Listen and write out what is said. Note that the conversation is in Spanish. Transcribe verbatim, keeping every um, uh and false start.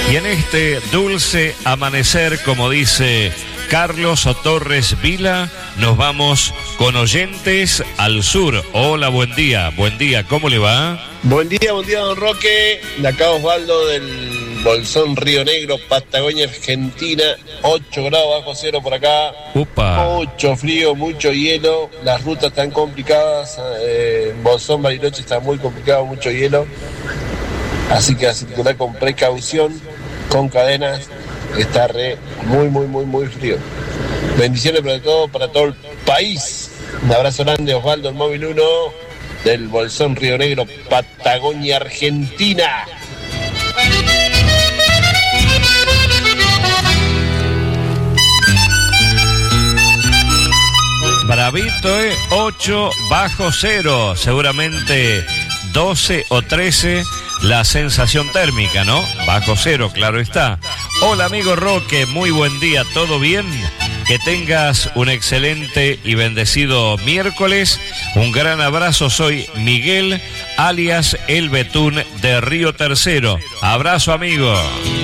Y en este dulce amanecer, como dice Carlos Torres Vila, nos vamos con oyentes al sur. Hola, buen día, buen día, ¿cómo le va? Buen día, buen día, don Roque. De acá Osvaldo del Bolsón Río Negro, Patagonia, Argentina. ocho grados bajo cero por acá. Upa. Mucho frío, mucho hielo. Las rutas están complicadas. Eh, Bolsón, Bariloche está muy complicado, mucho hielo. Así que a circular con precaución, con cadenas. Está re, muy, muy, muy, muy frío. Bendiciones para todo, para todo el país. Un abrazo grande, Osvaldo, el móvil uno del Bolsón Río Negro, Patagonia, Argentina. Bravito, eh, ocho bajo cero, seguramente doce o trece la sensación térmica, ¿no? Bajo cero, claro está. Hola amigo Roque, muy buen día, ¿todo bien? Que tengas un excelente y bendecido miércoles. Un gran abrazo, soy Miguel, alias El Betún de Río Tercero. Abrazo amigo.